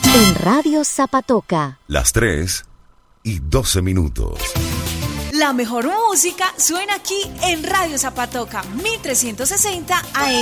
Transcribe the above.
En Radio Zapatoca. Las 3:12. La mejor música suena aquí en Radio Zapatoca, 1360 AM.